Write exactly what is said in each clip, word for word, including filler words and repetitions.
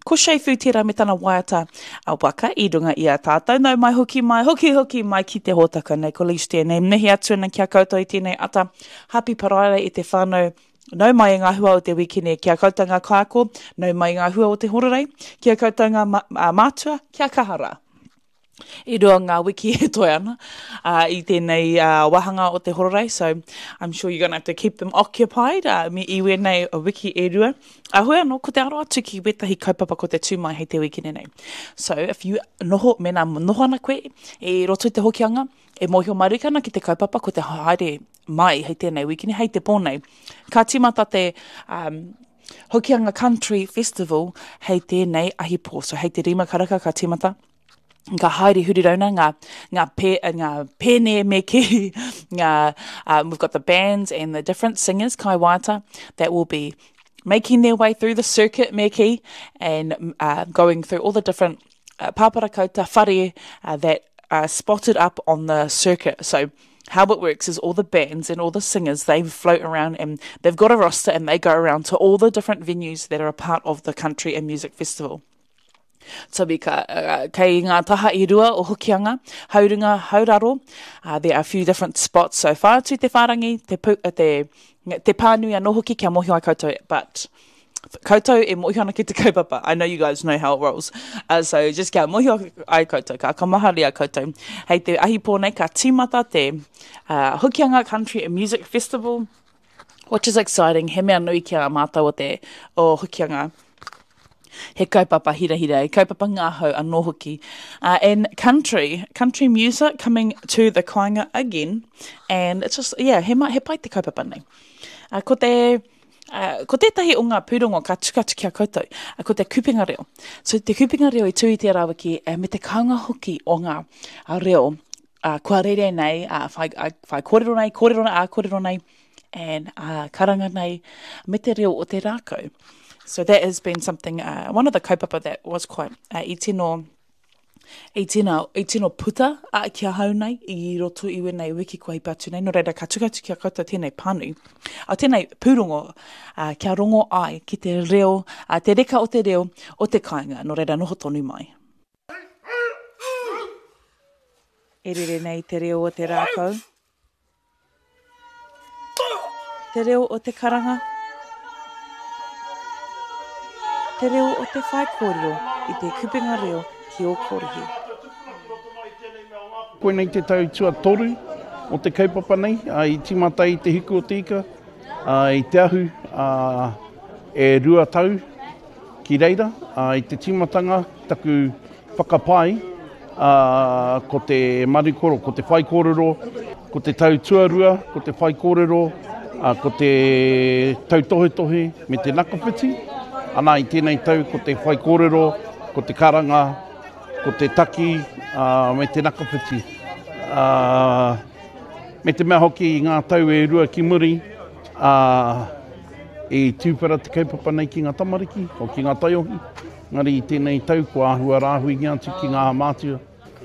ko Sheifu tira me tana waiata a waka i runga i a tātou. Nau mai hoki mai, hoki hoki mai ki te hōtaka nei, ko leis tēnei mihi atu na kia koutou i tēnei ata. Happy paraira i te whānau. Nau mai ngā hua o te wikine, kia koutou ngā kāko. Nau mai ngā hua o te hororei, kia koutou ngā ma uh, mātua, kia kahara. I rua ngā wiki e toi ana uh, i tēnei uh, wahanga o te hororei, so I'm sure you're going to have to keep them occupied. Uh, me iwe nei o wiki e rua. A hoi anō, ko te aro atu ki wetahi kaupapa ko te tūmai hei te wikine nei. So if you noho, mena noho ana koe e roto i te hokianga, e mohio marikana ki te kaupapa ko te haere mai hei tēnei wikine, hei te pōnei. Ka timata te um, Hokianga Country Festival hei tēnei ahipō, so hei te rima karaka ka timata. Ngā haere hurirauna, ngā, ngā, pe, ngā pēne me ki, ngā, um, we've got the bands and the different singers, kai waiata, that will be making their way through the circuit me ki, and uh, going through all the different uh, pāpara kouta, whare uh, that are spotted up on the circuit. So how it works is all the bands and all the singers, they float around and they've got a roster and they go around to all the different venues that are a part of the Country and Music Festival. So ka, uh, kei ngā taha i rua o Hokianga, haurunga, hauraro, uh, there are a few different spots. So whātu te whārangi, te, pu, uh, te, te pānui anō hoki kia mohi ai koutou, but koutou e mohi ana ki te kaupapa. I know you guys know how it rolls. Uh, so just kia mohi ai koutou, ka kamahari ai koutou. Hei te ahi pōnei, ka tīmata te uh, Hokianga Country and Music Festival, which is exciting. He mea nui kia mātou o te o Hokianga. He kaupapa hira hira, he kaupapa ngāhau anō hoki. Uh, and country, country music coming to the kāinga again. And it's just, yeah, he, mai, he pai te kaupapa nei. Uh, ko te, uh, ko tētahi o ngā pūrongo ka tukatu kia koutou, uh, ko te kupinga reo. So te kupinga reo i tui te rawaki, uh, me te kaunga hoki o ngā uh, reo, uh, kua rere nei, uh, whai, uh, whai kōrero nei, kōrero nei, a kōrero nei, and uh, karanga nei, me te reo o te rākau. So that has been something, uh, one of the kaupapa that was quite uh, i tino, i tino, i tino puta uh, kia hau nei, i roto iwe nei wiki kua i patu nei, no reira ka tukatu kia koutou tēnei pānui. A tēnei pūrongo uh, kia rongo ai ki te reo, uh, te reka o te reo o te kāinga, no reira noho tonu mai. E rere nei te reo o te rākau. Te reo o te karanga. Te reo o te whai kōrero i te kupinga reo ki o kōrehi. Koe nei te tau tua toru o te kaupapa nei, uh, i timata i te hiku o tika, uh, i te ahu uh, e rua tau ki reira, uh, i te timatanga taku whakapai, uh, ko te marikoro, ko te whai kōrero, ko te tau tuarua, ko te whai kōrero, uh, ko te tau tohe tohe me te nakawhiti. Ana i tēnei tau ko te whai kōrero, ko te karanga, ko te taki, uh, me te nakawhiti. Uh, me te mea hoki i ngā tau e rua ki muri, uh, e tūpera te kaupapa nei ki ngā tamariki, o ki ngā taiohi. Ngari i tēnei tau ko āhua rāhui ngā atu ki ngā mātua.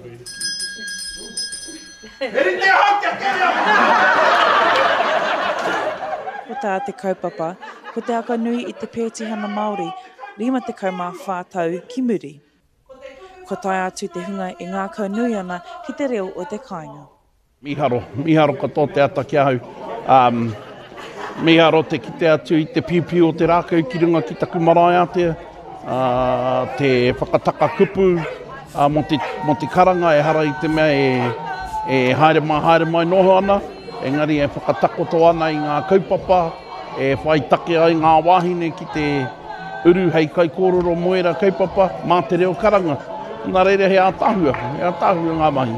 Ko tā te kaupapa, ko te aka nui i te Pētihana Māori, rima te kaumā whātau ki muri. Ko tai atu te hunga i ngā kaunui ana ki te reo o te kāinga. Miharo, miharo katoa te ata ki ahau. Um, miharo te kite atu i te piupiu o te rākau ki runga ki taku marae atea. Uh, te whakataka kupu uh, mo, te, mo te karanga e hara i te mea e, e haere mai, haere mai noho ana. Engari e whakatakoto ana i ngā kaupapa, e whai take ai ngā wāhine ki te uru hei kai kōrero moera kaupapa, mā te reo karanga. Nā reira he ātahua, he ātahua ngā mahi.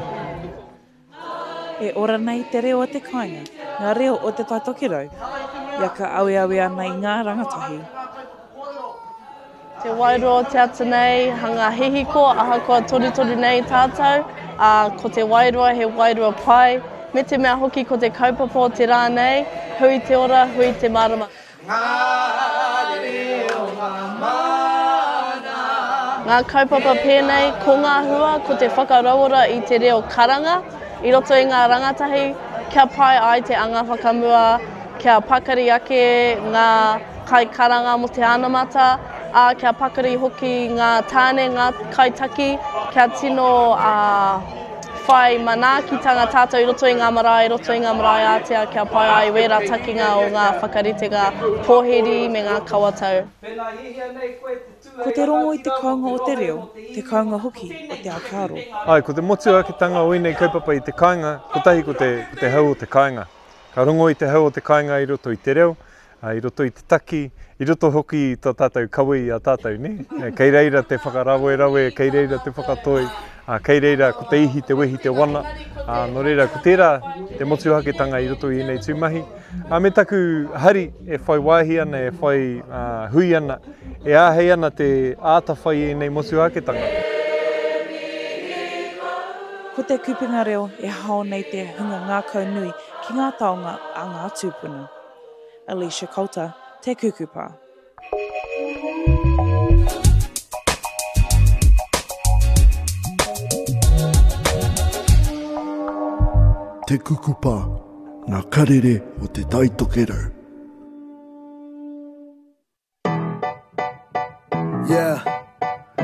E ora nei te reo o te kāinga, ngā reo o te taitokirau, ia ka awe awe ana i ngā rangatahi. Te wairoa te ata nei, hanga hihiko, aha koa tori tori nei tātou, uh, ko te wairoa he wairoa pai, me te mea hoki ko te kaupapa o te rā nei, hui te ora, hui te marama. Ngā kaupapa pēnei, ko ngā hua, ko te whakarauora i te reo karanga, i roto i ngā rangatahi, kia pai ai te anga whakamua, kia pakari ake ngā kai karanga mo te anamata, a kia pakari hoki ngā tāne, ngā kaitaki, kia tino a whai manaakitanga tātou i roto i ngā marae, i roto i ngā marae ātea kia pai ai wera takinga o ngā whakaritega pōheri me ngā kawatau. Ko te rongo i te kaunga o te reo, te kaunga hoki o te ākaro. Ai, ko te motuakitanga o inei kaupapa i te kāinga, ko tahi ko te, ko te hau o te kāinga. Ka rongo i te hau o te kāinga i roto i te reo, i roto i te taki, i roto hoki i tā tātou kawi a tātou, ne? Kei reira te whakarawe rawe, kei reira te whakatoi, kei reira ko te ihi, te wehi, te wana. No reira, ko tērā te motuakitanga i roto i nei tūmahi. Me taku hari e whai wāhi ana, e whai uh, hui ana, e āhei ana te āta whai i nei motuakitanga. Ko te kupinga reo e hao nei te hunga ngākau nui ki ngā taonga a ngā tūpuna. Alicia Coulter, Te Kukupa. Te Kukupa, ngā karere o te taitokero. Yeah.